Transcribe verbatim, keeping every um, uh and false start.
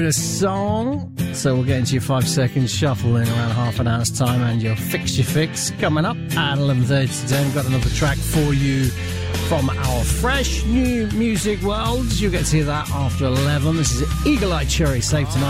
A song, so we'll get into your five seconds shuffle in around half an hour's time, and your Fix Your Fix coming up at eleven thirty today. We've got another track for you from our fresh new music world. You'll get to hear that after eleven. This is Eagle Eye Cherry, Save Tonight.